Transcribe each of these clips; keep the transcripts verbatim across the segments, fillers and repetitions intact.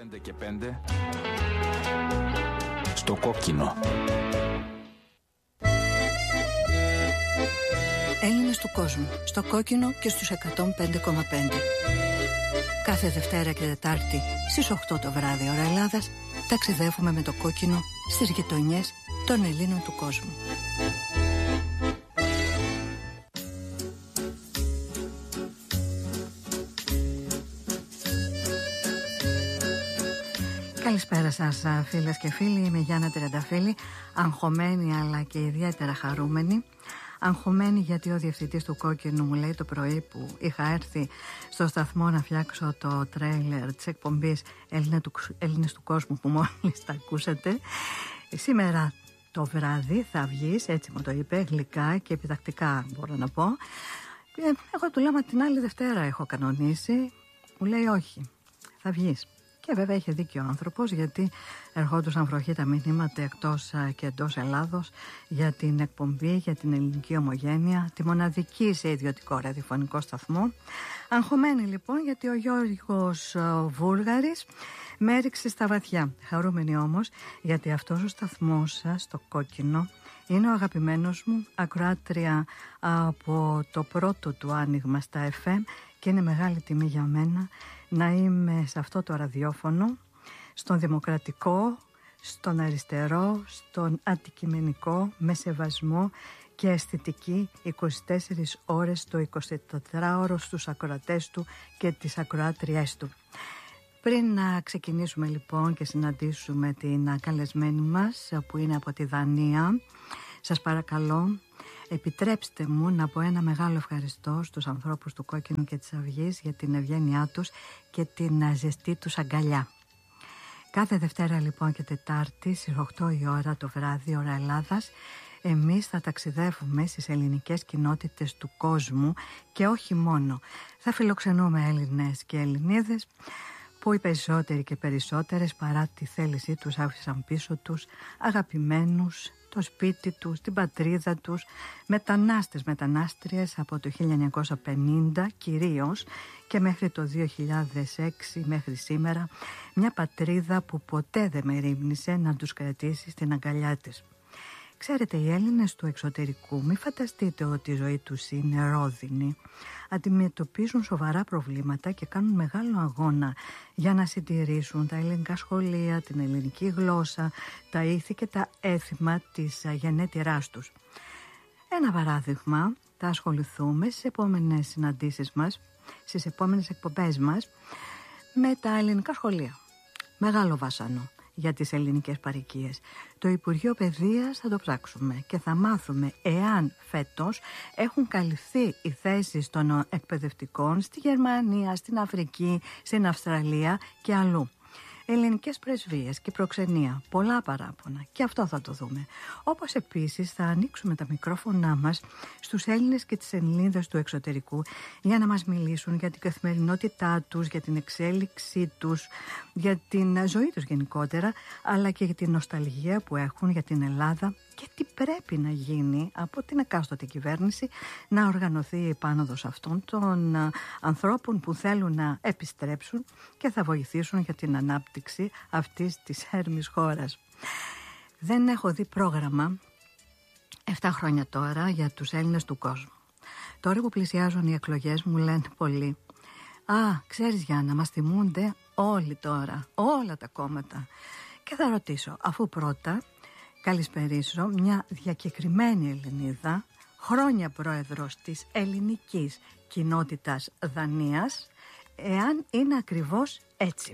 πέντε και πέντε στο κόκκινο. Έλληνες του κόσμου, στο κόκκινο και στους εκατόν πέντε κόμμα πέντε. Κάθε Δευτέρα και Τετάρτη στις οκτώ το βράδυ ώρα Ελλάδας ταξιδεύουμε με το κόκκινο στις γειτονιές των Ελλήνων του κόσμου. Καλησπέρα σας φίλες και φίλοι, είμαι η Γιάννα Τριανταφύλλη, αγχωμένη αλλά και ιδιαίτερα χαρούμενη. Αγχωμένη γιατί ο διευθυντής του Κόκκινου μου λέει το πρωί που είχα έρθει στο σταθμό να φτιάξω το τρέιλερ της εκπομπής Έλληνες του κόσμου που μόλις τα ακούσατε, σήμερα το βράδυ θα βγεις, έτσι μου το είπε, γλυκά και επιτακτικά μπορώ να πω. Εγώ του λέω, μα την άλλη Δευτέρα έχω κανονίσει. Μου λέει όχι, θα βγεις. Και βέβαια είχε δίκιο ο άνθρωπος, γιατί ερχόντουσαν βροχή τα μηνύματα εκτός και εντός Ελλάδος για την εκπομπή, για την ελληνική ομογένεια, τη μοναδική σε ιδιωτικό ραδιοφωνικό σταθμό. Αγχωμένη λοιπόν, γιατί ο Γιώργος Βούλγαρης με έριξε στα βαθιά. Χαρούμενη όμως, γιατί αυτός ο σταθμός σας, το κόκκινο, είναι ο αγαπημένος μου, ακροάτρια από το πρώτο του άνοιγμα στα εφ εμ, και είναι μεγάλη τιμή για μένα να είμαι σε αυτό το ραδιόφωνο, στον δημοκρατικό, στον αριστερό, στον αντικειμενικό, με σεβασμό και αισθητική είκοσι τέσσερις ώρες το εικοσιτετράωρο στους ακροατές του και τις ακροάτριές του. Πριν να ξεκινήσουμε λοιπόν και συναντήσουμε την καλεσμένη μας που είναι από τη Δανία, σας παρακαλώ επιτρέψτε μου να πω ένα μεγάλο ευχαριστώ στους ανθρώπους του Κόκκινου και της Αυγής για την ευγένειά τους και την ζεστή τους αγκαλιά. Κάθε Δευτέρα λοιπόν και Τετάρτη στις οκτώ η ώρα το βράδυ ώρα Ελλάδας, εμείς θα ταξιδεύουμε στις ελληνικές κοινότητες του κόσμου και όχι μόνο. Θα φιλοξενούμε Έλληνες και Ελληνίδες που οι περισσότεροι και περισσότερες παρά τη θέλησή τους άφησαν πίσω τους αγαπημένους, το σπίτι τους, την πατρίδα τους, μετανάστες, μετανάστριες από το χίλια εννιακόσια πενήντα κυρίως και μέχρι το δύο χιλιάδες έξι μέχρι σήμερα, μια πατρίδα που ποτέ δεν μερίμνησε να τους κρατήσει στην αγκαλιά της. Ξέρετε, οι Έλληνες του εξωτερικού, μην φανταστείτε ότι η ζωή τους είναι ρόδινη. Αντιμετωπίζουν σοβαρά προβλήματα και κάνουν μεγάλο αγώνα για να συντηρήσουν τα ελληνικά σχολεία, την ελληνική γλώσσα, τα ήθη και τα έθιμα της γενέτειράς τους. Ένα παράδειγμα, θα ασχοληθούμε στις επόμενες συναντήσεις μας, στις επόμενες εκπομπές μας, με τα ελληνικά σχολεία. Μεγάλο βάσανο για τις ελληνικές παροικίες. Το Υπουργείο Παιδείας θα το ψάξουμε και θα μάθουμε εάν φέτος έχουν καλυφθεί οι θέσεις των εκπαιδευτικών στη Γερμανία, στην Αφρική, στην Αυστραλία και αλλού. Ελληνικές πρεσβείες και προξενία, πολλά παράπονα, και αυτό θα το δούμε. Όπως επίσης θα ανοίξουμε τα μικρόφωνά μας στους Έλληνες και τις Ελληνίδες του εξωτερικού για να μας μιλήσουν για την καθημερινότητά τους, για την εξέλιξή τους, για την ζωή τους γενικότερα, αλλά και για την νοσταλγία που έχουν για την Ελλάδα και τι πρέπει να γίνει από την εκάστοτε κυβέρνηση να οργανωθεί η επάνωδος αυτών των ανθρώπων που θέλουν να επιστρέψουν και θα βοηθήσουν για την ανάπτυξη αυτής της έρμης χώρας. Δεν έχω δει πρόγραμμα επτά χρόνια τώρα για τους Έλληνες του κόσμου. Τώρα που πλησιάζουν οι εκλογές μου λένε πολλοί, «Α, ξέρεις Γιάννα, μας θυμούνται όλοι τώρα, όλα τα κόμματα». Και θα ρωτήσω, αφού πρώτα καλησπερίσω μια διακεκριμένη Ελληνίδα, χρόνια πρόεδρος της ελληνικής κοινότητας Δανίας, εάν είναι ακριβώς έτσι.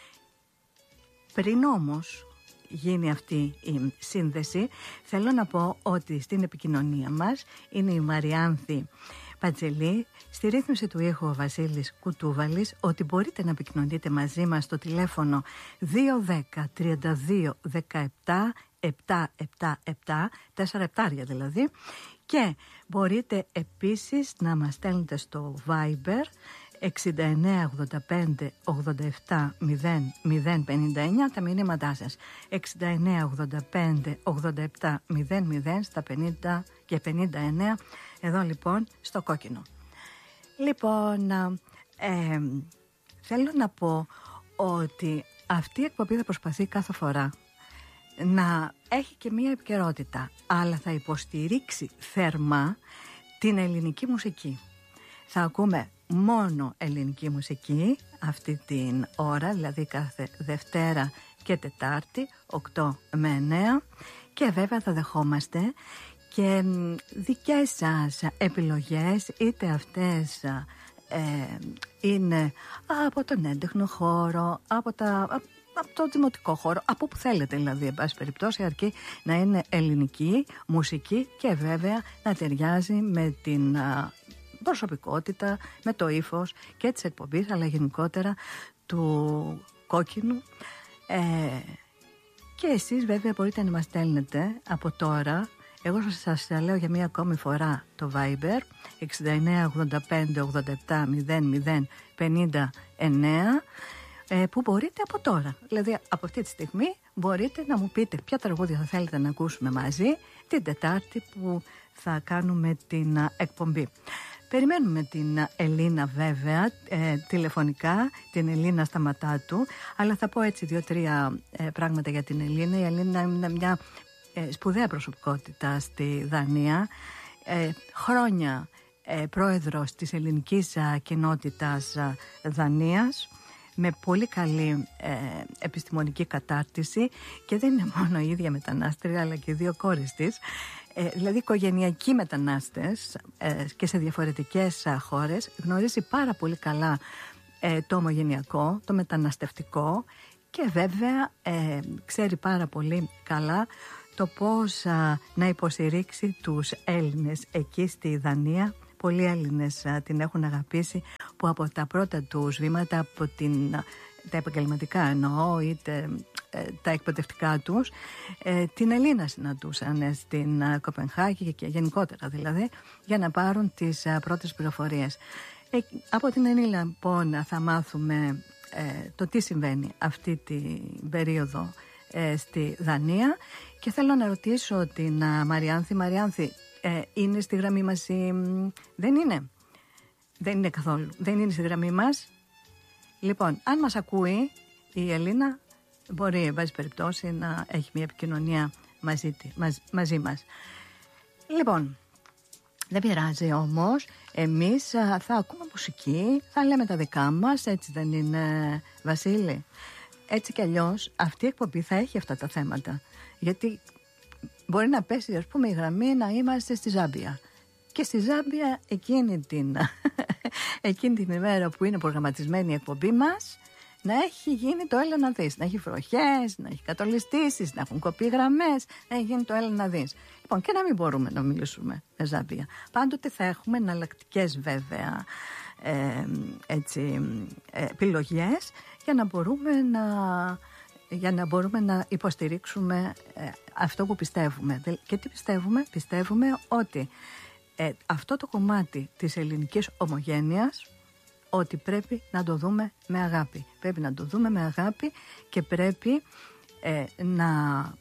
Πριν όμως γίνει αυτή η σύνδεση, θέλω να πω ότι στην επικοινωνία μας είναι η Μαριάνθη Πατζελή, στη ρύθμιση του ήχου ο Βασίλης Κουτούβαλης, ότι μπορείτε να επικοινωνείτε μαζί μας στο τηλέφωνο δύο ένα μηδέν τριάντα δύο δεκαεπτά επτακόσια εβδομήντα επτά, τέσσερα επτάρια δηλαδή, και μπορείτε επίσης να μας στέλνετε στο Viber εξήντα εννέα ογδόντα πέντε ογδόντα επτά μηδέν μηδέν πενήντα εννέα τα μηνύματά σας. εξήντα εννέα ογδόντα πέντε ογδόντα επτά μηδέν μηδέν στα πενήντα και πενήντα εννέα, εδώ λοιπόν στο Κόκκινο. Λοιπόν, ε, θέλω να πω ότι αυτή η εκπομπή θα προσπαθεί κάθε φορά να έχει και μία επικαιρότητα, αλλά θα υποστηρίξει θερμά την ελληνική μουσική. Θα ακούμε μόνο ελληνική μουσική αυτή την ώρα, δηλαδή κάθε Δευτέρα και Τετάρτη, οκτώ με εννέα, και βέβαια θα δεχόμαστε και δικές σας επιλογές, είτε αυτές ε, είναι από τον έντεχνο χώρο, από, τα, από το δημοτικό χώρο, από όπου θέλετε δηλαδή, εν πάση περιπτώσει, αρκεί να είναι ελληνική μουσική και βέβαια να ταιριάζει με την προσωπικότητα, με το ύφος και της εκπομπής, αλλά γενικότερα του Κόκκινου. Ε, και εσείς βέβαια μπορείτε να μας στέλνετε από τώρα. Εγώ σας λέω για μία ακόμη φορά το Viber εξήντα εννέα ογδόντα πέντε ογδόντα επτά μηδέν μηδέν πενήντα εννέα, ε, που μπορείτε από τώρα, δηλαδή από αυτή τη στιγμή μπορείτε να μου πείτε ποια τραγούδια θα θέλετε να ακούσουμε μαζί την Τετάρτη που θα κάνουμε την εκπομπή. Περιμένουμε την Ελίνα βέβαια ε, τηλεφωνικά, την Ελίνα Σταματάτου, αλλά θα πω έτσι δύο-τρία ε, πράγματα για την Ελίνα. Η Ελίνα είναι μια ε, σπουδαία προσωπικότητα στη Δανία, ε, χρόνια ε, πρόεδρος της ελληνικής ε, κοινότητας ε, Δανίας, με πολύ καλή ε, επιστημονική κατάρτιση, και δεν είναι μόνο η ίδια μετανάστρια αλλά και οι δύο κόρες της, ε, δηλαδή οικογενειακοί μετανάστες ε, και σε διαφορετικές ε, χώρες. Γνωρίζει πάρα πολύ καλά ε, το ομογενειακό, το μεταναστευτικό, και βέβαια ε, ξέρει πάρα πολύ καλά το πώς ε, να υποστηρίξει τους Έλληνες εκεί στη Δανία. Πολλοί Έλληνες α, την έχουν αγαπήσει, που από τα πρώτα τους βήματα, από την, τα επαγγελματικά εννοώ, είτε ε, τα εκπαιδευτικά τους, ε, την Ελίνα συναντούσαν ε, στην ε, Κοπενχάγη και, και γενικότερα δηλαδή, για να πάρουν τις ε, πρώτες πληροφορίες. Ε, από την Ελίνα λοιπόν θα μάθουμε ε, το τι συμβαίνει αυτή την περίοδο ε, στη Δανία, και θέλω να ρωτήσω την α, Μαριάνθη. Μαριάνθη, Ε, είναι στη γραμμή μας η... Δεν είναι. Δεν είναι καθόλου. Δεν είναι στη γραμμή μας. Λοιπόν, αν μας ακούει η Ελίνα, μπορεί εν πάση περιπτώσει να έχει μια επικοινωνία μαζί, μαζί, μαζί μας. Λοιπόν, δεν πειράζει όμως. Εμείς α, θα ακούμε μουσική, θα λέμε τα δικά μας, έτσι δεν είναι, Βασίλη? Έτσι κι αλλιώς αυτή η εκπομπή θα έχει αυτά τα θέματα. Γιατί μπορεί να πέσει, ας πούμε, η γραμμή να είμαστε στη Ζάμπια. Και στη Ζάμπια εκείνη την, εκείνη την ημέρα που είναι προγραμματισμένη η εκπομπή μας, να έχει γίνει το έλα να δεις. Να έχει βροχές, να έχει κατολιστήσεις, να έχουν κοπεί γραμμές, να έχει γίνει το έλα να δεις. Λοιπόν, και να μην μπορούμε να μιλήσουμε με Ζάμπια. Πάντοτε θα έχουμε εναλλακτικές βέβαια ε, έτσι, ε, επιλογές για να μπορούμε να... για να μπορούμε να υποστηρίξουμε ε, αυτό που πιστεύουμε. Και τι πιστεύουμε? Πιστεύουμε ότι ε, αυτό το κομμάτι της ελληνικής ομογένειας, ότι πρέπει να το δούμε με αγάπη. Πρέπει να το δούμε με αγάπη και πρέπει ε, να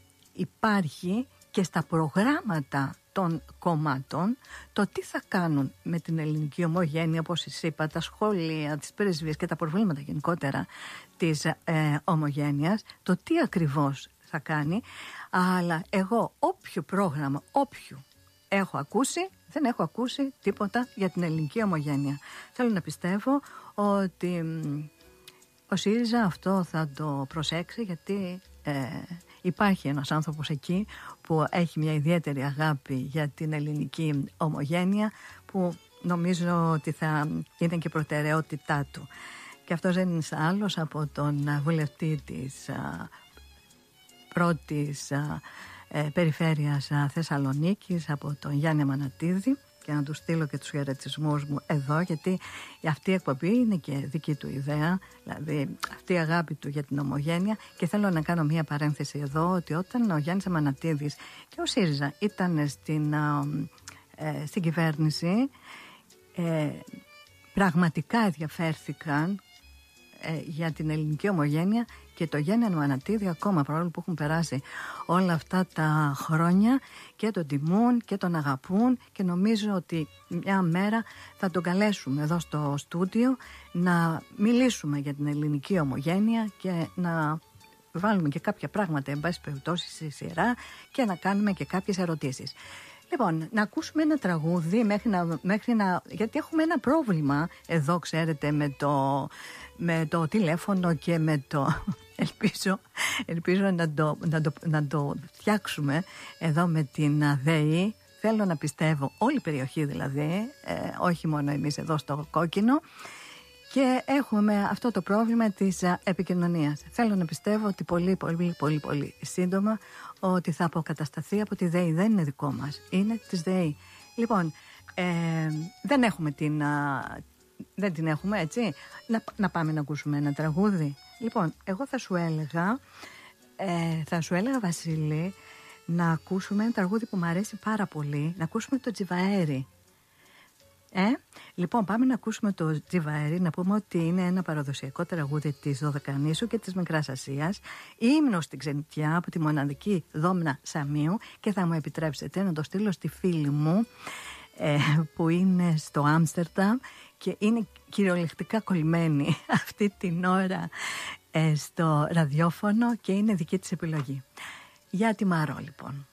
υπάρχει και στα προγράμματα των κομμάτων το τι θα κάνουν με την ελληνική ομογένεια, όπως σας είπα, τα σχολεία, τις πρεσβείες και τα προβλήματα γενικότερα της ε, ομογένειας, το τι ακριβώς θα κάνει. Αλλά εγώ όποιο πρόγραμμα, όποιο έχω ακούσει, δεν έχω ακούσει τίποτα για την ελληνική ομογένεια. Θέλω να πιστεύω ότι ο ΣΥΡΙΖΑ αυτό θα το προσέξει, γιατί ε, υπάρχει ένας άνθρωπος εκεί που έχει μια ιδιαίτερη αγάπη για την ελληνική ομογένεια, που νομίζω ότι θα ήταν και προτεραιότητά του. Και αυτός δεν είναι άλλος από τον βουλευτή της α, πρώτης α, ε, περιφέρειας α, Θεσσαλονίκης, από τον Γιάννη Αμανατίδη, και να του στείλω και τους χαιρετισμούς μου εδώ, γιατί αυτή η εκπομπή είναι και δική του ιδέα, δηλαδή αυτή η αγάπη του για την ομογένεια. Και θέλω να κάνω μία παρένθεση εδώ, ότι όταν ο Γιάννης Αμανατίδης και ο ΣΥΡΙΖΑ ήταν στην, ε, στην κυβέρνηση, ε, πραγματικά ενδιαφέρθηκαν ε, για την ελληνική ομογένεια και το Γέννη Μανατίδη, ακόμα παρόλο που έχουν περάσει όλα αυτά τα χρόνια, και τον τιμούν και τον αγαπούν, και νομίζω ότι μια μέρα θα τον καλέσουμε εδώ στο στούντιο να μιλήσουμε για την ελληνική ομογένεια και να βάλουμε και κάποια πράγματα εν πάση περιπτώσει στη σειρά και να κάνουμε και κάποιες ερωτήσεις. Λοιπόν, να ακούσουμε ένα τραγούδι μέχρι να, μέχρι να, γιατί έχουμε ένα πρόβλημα εδώ, ξέρετε, με το, με το τηλέφωνο και με το... Ελπίζω, ελπίζω να, το, να, το, να το φτιάξουμε εδώ με την ΔΕΗ. Θέλω να πιστεύω, όλη η περιοχή δηλαδή, ε, όχι μόνο εμείς εδώ στο Κόκκινο. Και έχουμε αυτό το πρόβλημα της επικοινωνίας. Θέλω να πιστεύω ότι πολύ πολύ πολύ πολύ σύντομα ότι θα αποκατασταθεί από τη ΔΕΗ. Δεν είναι δικό μας, είναι της ΔΕΗ. Λοιπόν, ε, δεν έχουμε την... Δεν την έχουμε, έτσι. Να, να πάμε να ακούσουμε ένα τραγούδι. Λοιπόν, εγώ θα σου έλεγα, ε, θα σου έλεγα, Βασίλη, να ακούσουμε ένα τραγούδι που μου αρέσει πάρα πολύ. Να ακούσουμε το Τζιβαέρι. Ε? Λοιπόν, πάμε να ακούσουμε το Τζιβαέρι. Να πούμε ότι είναι ένα παραδοσιακό τραγούδι της Δωδεκανήσου και της Μικράς Ασίας, ύμνος στην ξενιτιά από τη μοναδική Δόμνα Σαμίου, και θα μου επιτρέψετε να το στείλω στη φίλη μου ε, που είναι στο Άμστερνταμ και είναι κυριολεκτικά κολλημένη αυτή την ώρα ε, στο ραδιόφωνο και είναι δική της επιλογή. Για τη Μαρό, λοιπόν.